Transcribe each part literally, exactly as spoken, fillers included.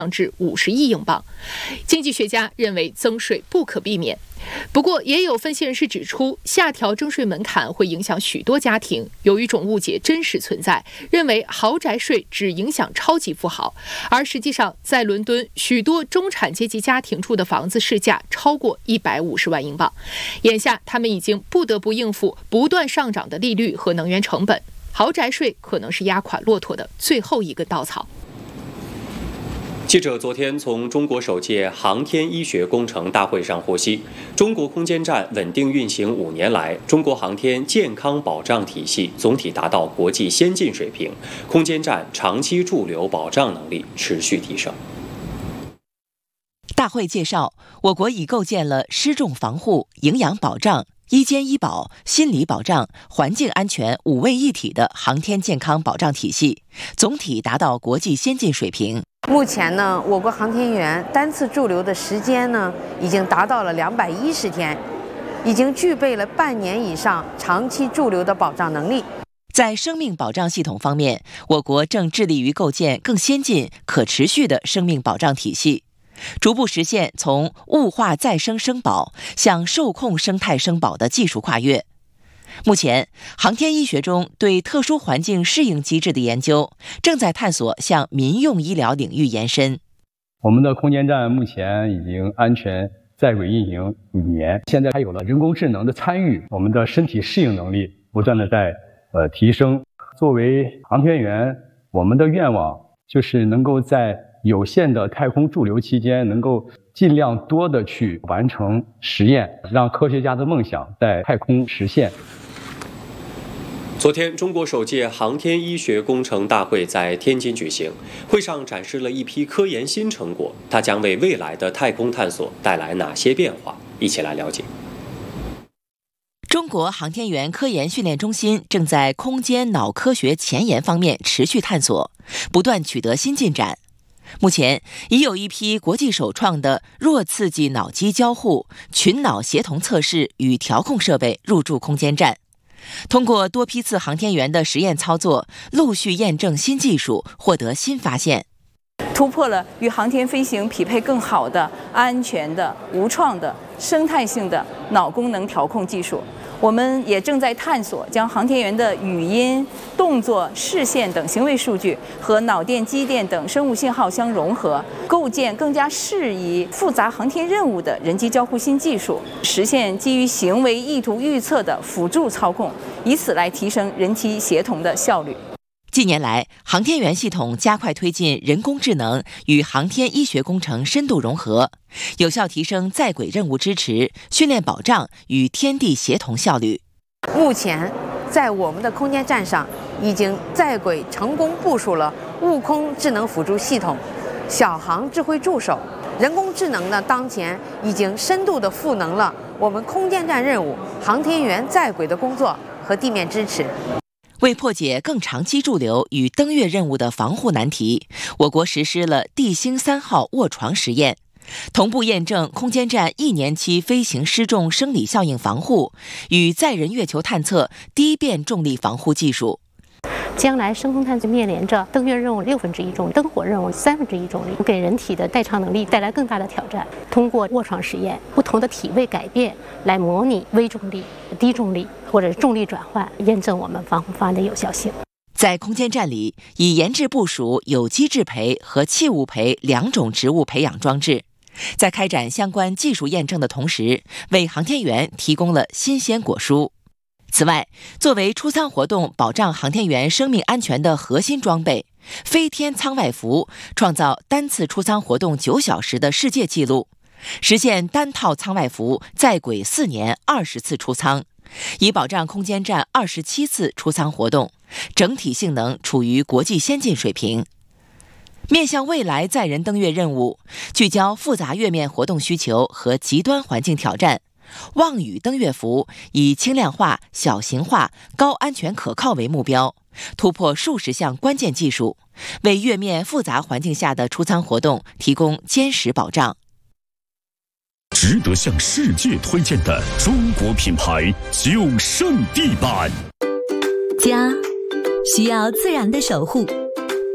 至五十亿英镑。经济学家认为增税不可避免。不过，也有分析人士指出，下调征税门槛会影响许多家庭。有一种误解真实存在，认为豪宅税只影响超级富豪，而实际上，在伦敦，许多中产阶级家庭住的房子市价超过一百五十万英镑。眼下，他们已经不得不应付不断上涨的利率和能源成本，豪宅税可能是压垮骆驼的最后一根稻草。 记者昨天从中国首届航天医学工程大会上获悉，中国空间站稳定运行五年来，中国航天健康保障体系总体达到国际先进水平，空间站长期驻留保障能力持续提升。 大会介绍，我国已构建了失重防护、营养保障、医监医保、心理保障、环境安全五位一体的航天健康保障体系，总体达到国际先进水平。 目前呢，我国航天员单次驻留的时间呢，已经达到了两百一十天，已经具备了半年以上长期驻留的保障能力。 在生命保障系统方面，我国正致力于构建更先进、可持续的生命保障体系，逐步实现从物化再生生保向受控生态生保的技术跨越。目前，航天医学中对特殊环境适应机制的研究正在探索向民用医疗领域延伸。 我们的空间站目前已经安全在轨运行五年，现在还有了人工智能的参与，我们的身体适应能力不断的在呃提升。作为航天员，我们的愿望就是能够在有限的太空驻留期间，能够尽量多的去完成实验，让科学家的梦想在太空实现。 昨天，中国首届航天医学工程大会在天津举行，会上展示了一批科研新成果，它将为未来的太空探索带来哪些变化？一起来了解。 中国航天员科研训练中心正在空间脑科学前沿方面持续探索，不断取得新进展。目前已有一批国际首创的弱刺激脑机交互、群脑协同测试与调控设备入驻空间站。通过多批次航天员的实验操作，陆续验证新技术，获得新发现， 突破了与航天飞行匹配更好的、安全的、无创的、生态性的脑功能调控技术。我们也正在探索将航天员的语音、动作、视线等行为数据和脑电、机电等生物信号相融合，构建更加适宜复杂航天任务的人机交互新技术，实现基于行为意图预测的辅助操控，以此来提升人机协同的效率。 近年来，航天员系统加快推进人工智能与航天医学工程深度融合，有效提升在轨任务支持、训练保障与天地协同效率。 目前，在我们的空间站上，已经在轨成功部署了悟空智能辅助系统、小航智慧助手。人工智能呢，当前已经深度地赋能了我们空间站任务、航天员在轨的工作和地面支持。 为破解更长期驻留与登月任务的防护难题，我国实施了地星三号卧床实验，同步验证空间站一年期飞行失重生理效应防护与载人月球探测低变重力防护技术。 将来深空探测面临着登月任务六分之一重力、登火任务三分之一重力，给人体的代偿能力带来更大的挑战。通过卧床实验，不同的体位改变来模拟微重力、低重力或者重力转换，验证我们防护方案的有效性。 在空间站里，已研制部署有机质培和器物培两种植物培养装置，在开展相关技术验证的同时，为航天员提供了新鲜果蔬。此外，作为出舱活动保障航天员生命安全的核心装备，飞天舱外服创造单次出舱活动九小时的世界纪录，实现单套舱外服在轨四年二十次出舱，以保障空间站二十七次出舱活动，整体性能处于国际先进水平。面向未来载人登月任务，聚焦复杂月面活动需求和极端环境挑战，望宇登月服以轻量化、小型化、高安全可靠为目标，突破数十项关键技术，为月面复杂环境下的出舱活动提供坚实保障。 值得向世界推荐的中国品牌九胜地板。 家需要自然的守护，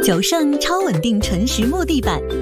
九盛超稳定纯实木地板。